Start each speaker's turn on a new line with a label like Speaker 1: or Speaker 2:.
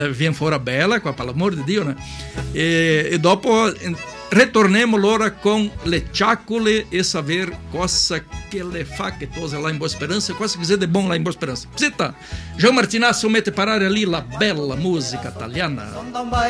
Speaker 1: Vien fora bella, qua, per l'amor di Dio, né? E dopo ritorniamo allora con le ciaccole e saber cosa che le fa che cosa lá em Boa Esperança, cosa che de bom lá em Boa Esperança. Psita, João Martinazzo mette parare lì la bella musica italiana.